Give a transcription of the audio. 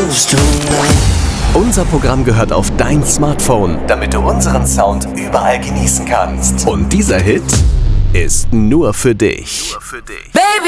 kannst du nicht. Unser Programm gehört auf dein Smartphone, damit du unseren Sound überall genießen kannst. Und dieser Hit ist nur für dich. Baby,